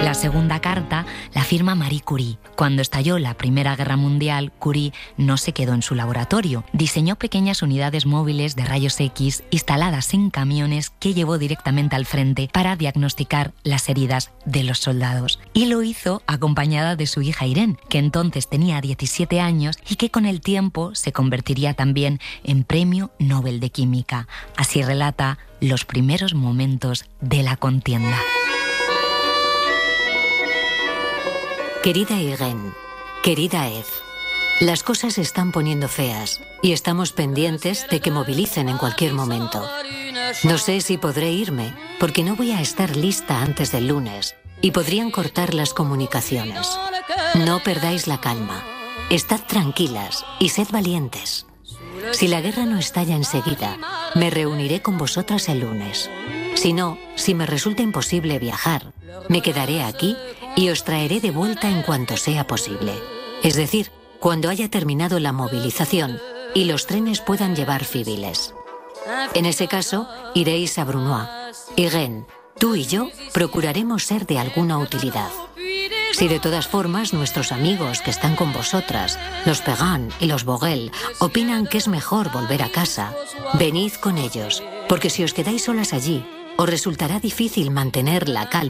La segunda carta la firma Marie Curie. Cuando estalló la Primera Guerra Mundial, Curie no se quedó en su laboratorio. Diseñó pequeñas unidades móviles de rayos X instaladas en camiones que llevó directamente al frente para diagnosticar las heridas de los soldados. Y lo hizo acompañada de su hija Irene, que entonces tenía 17 años y que con el tiempo se convertiría también en Premio Nobel de Química. Así relata los primeros momentos de la contienda. Querida Irene, querida Eve, las cosas se están poniendo feas y estamos pendientes de que movilicen en cualquier momento. No sé si podré irme porque no voy a estar lista antes del lunes y podrían cortar las comunicaciones. No perdáis la calma, estad tranquilas y sed valientes. Si la guerra no estalla enseguida, me reuniré con vosotras el lunes. Si no, si me resulta imposible viajar, me quedaré aquí y os traeré de vuelta en cuanto sea posible. Es decir, cuando haya terminado la movilización y los trenes puedan llevar civiles. En ese caso, iréis a Brunoy. Irene, tú y yo procuraremos ser de alguna utilidad. Si de todas formas nuestros amigos que están con vosotras, los Perrin y los Vogel, opinan que es mejor volver a casa, venid con ellos, porque si os quedáis solas allí, os resultará difícil mantener la calma.